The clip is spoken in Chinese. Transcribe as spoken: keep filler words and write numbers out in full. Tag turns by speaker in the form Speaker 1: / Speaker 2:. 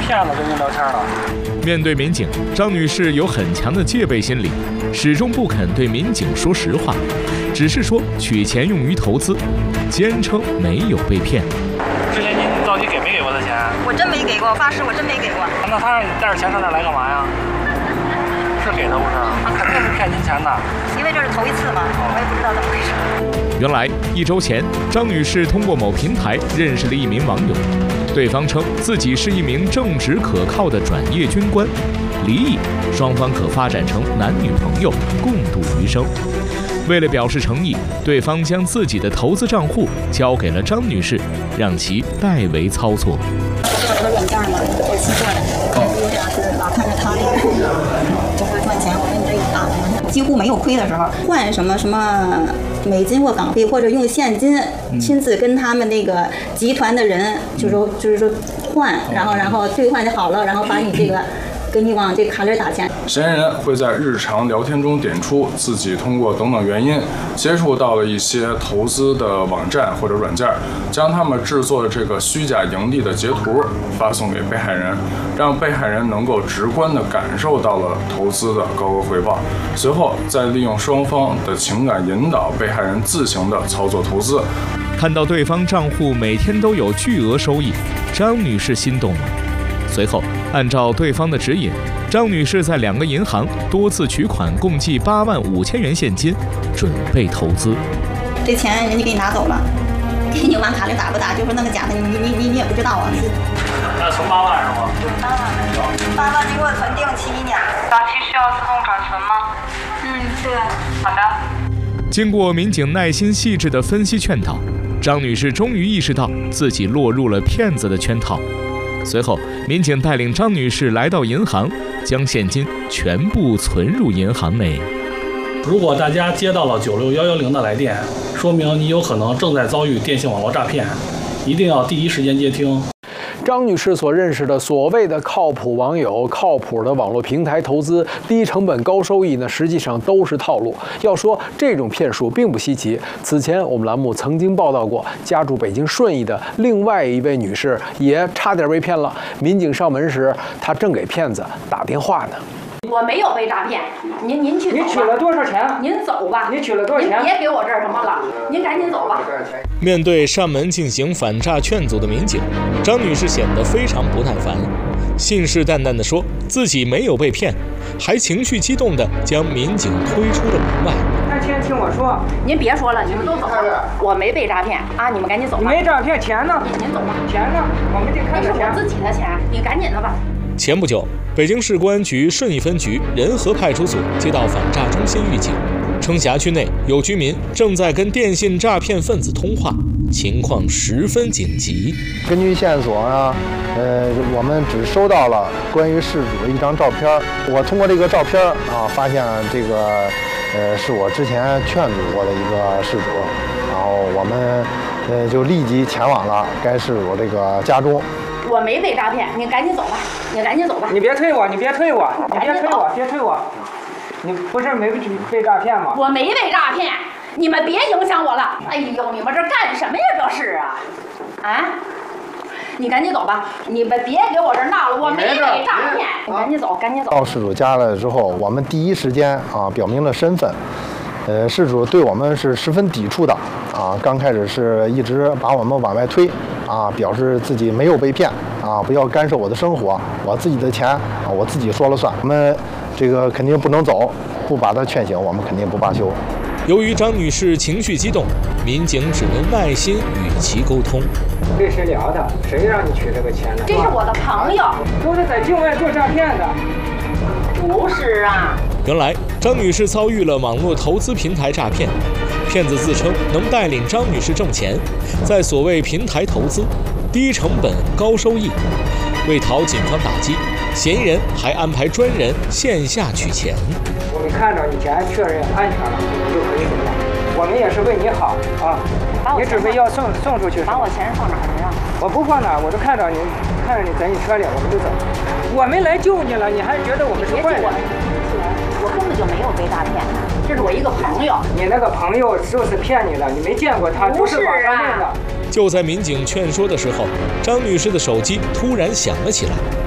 Speaker 1: 骗子跟人聊天了。
Speaker 2: 面对民警，张女士有很强的戒备心理，始终不肯对民警说实话，只是说取钱用于投资，坚称没有被骗。
Speaker 1: 之前您到底给没给过他钱？
Speaker 3: 我真没给过，我发誓我真没给过。
Speaker 1: 那他让你带着钱上这儿来干嘛呀？是给他不是？他肯定是骗您钱的。
Speaker 3: 因为这是头一次嘛，我也不知道怎么回事。
Speaker 2: 原来一周前，张女士通过某平台认识了一名网友，对方称自己是一名正直可靠的转业军官，离异，双方可发展成男女朋友，共度余生。为了表示诚意，对方将自己的投资账户交给了张女士，让其代为操作。
Speaker 3: 这个软件嘛，做期货的，有点是老看着他这个就会赚钱，我说你这有大的，几乎没有亏的时候，换什么什么美金或港币，或者用现金亲自跟他们那个集团的人，就是说就是说换，然后然后兑换就好了，然后把你这个。给你往这卡里打钱。
Speaker 4: 嫌疑人会在日常聊天中点出自己通过等等原因接触到了一些投资的网站或者软件，将他们制作的这个虚假盈利的截图发送给被害人，让被害人能够直观地感受到了投资的高额回报。随后再利用双方的情感引导被害人自行的操作投资。
Speaker 2: 看到对方账户每天都有巨额收益，张女士心动了。随后，按照对方的指引，张女士在两个银行多次取款，共计八万五千元现金，准备投资。
Speaker 3: 这钱人家给你拿走了，给你往卡里打不打？就说那个假的，你你你你也不知道啊。
Speaker 1: 那存八万是吗？
Speaker 3: 八万，八万你给我存定期一年。
Speaker 5: 早期需要自动转存吗？
Speaker 3: 嗯，对。
Speaker 5: 好的。
Speaker 2: 经过民警耐心细致的分析劝导，张女士终于意识到自己落入了骗子的圈套。随后，民警带领张女士来到银行，将现金全部存入银行内。
Speaker 1: 如果大家接到了九六幺幺零的来电，说明你有可能正在遭遇电信网络诈骗，一定要第一时间接听。
Speaker 6: 张女士所认识的所谓的靠谱网友、靠谱的网络平台投资、低成本高收益呢，实际上都是套路。要说这种骗术并不稀奇，此前我们栏目曾经报道过，家住北京顺义的另外一位女士也差点被骗了。民警上门时，她正给骗子打电话呢。
Speaker 7: 我没有被诈骗，您您去走吧。
Speaker 8: 你取了多少钱？
Speaker 7: 您走吧。
Speaker 8: 你取了多少钱？
Speaker 7: 您别给我这儿什么了，您赶紧走吧。
Speaker 2: 面对上门进行反诈劝阻的民警，张女士显得非常不耐烦，信誓旦旦地说自己没有被骗，还情绪激动地将民警推出了门外。
Speaker 8: 那先听我说，
Speaker 7: 您别说了，你们都走吧。我没被诈骗啊，你们赶紧走吧。
Speaker 8: 你没诈骗，钱呢？
Speaker 7: 您您走吧。
Speaker 8: 钱呢？我们得看着钱。
Speaker 7: 那是我自己的钱，你赶紧的吧。
Speaker 2: 前不久，北京市公安局顺义分局仁和派出所接到反诈中心预警，称辖区内有居民正在跟电信诈骗分子通话，情况十分紧急。
Speaker 9: 根据线索呢，呃，我们只收到了关于事主的一张照片。我通过这个照片啊，发现这个呃是我之前劝阻过的一个事主，然后我们呃就立即前往了该事主这个家中。
Speaker 7: 我没被诈骗，你赶紧走吧，你赶紧走吧。
Speaker 8: 你别推我，你别推我，你别推我，别推我。你不是没被诈骗吗？
Speaker 7: 我没被诈骗，你们别影响我了。哎呦，你们这干什么呀？这是啊，啊！你赶紧走吧，你们别给我这闹了，我没被诈骗。你赶紧走，赶紧走。
Speaker 9: 到事主家了之后，我们第一时间啊表明了身份。呃，事主对我们是十分抵触的啊，刚开始是一直把我们往外推啊，表示自己没有被骗啊，不要干涉我的生活，我自己的钱啊，我自己说了算。我们这个肯定不能走，不把他劝醒，我们肯定不罢休。
Speaker 2: 由于张女士情绪激动，民警只能耐心与其沟通。
Speaker 8: 跟谁聊的？谁让你取这个钱的？
Speaker 7: 这是我的朋友，
Speaker 8: 都是在境外做诈骗的。
Speaker 7: 不是啊。
Speaker 2: 原来张女士遭遇了网络投资平台诈骗，骗子自称能带领张女士挣钱，在所谓平台投资，低成本高收益。为讨警方打击，嫌疑人还安排专人线下取钱。
Speaker 8: 我们看着你钱确认安全了，你就可以走了。我们也是为你好啊。你准备要送送出去？
Speaker 7: 把我钱放哪儿去啊？
Speaker 8: 我不放哪儿，我都看着你，看着你在你车里，我们就走。我们来救你了，你还觉得我们是坏人？
Speaker 7: 我根本就没有被诈骗，这是我一个朋友。
Speaker 8: 你那个朋友就是骗你的，你没见过他，就是网上面的。
Speaker 2: 就在民警劝说的时候，张女士的手机突然响了起来。